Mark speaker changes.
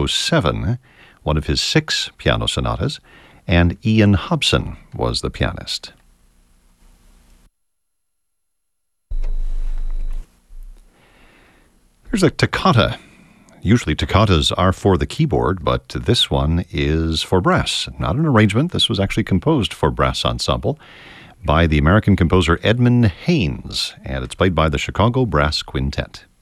Speaker 1: 1907, one of his 6 piano sonatas, and Ian Hobson was the pianist. Here's a toccata. Usually toccatas are for the keyboard, but this one is for brass. Not an arrangement. This was actually composed for brass ensemble by the American composer Edmund Haynes, and it's played by the Chicago Brass Quintet.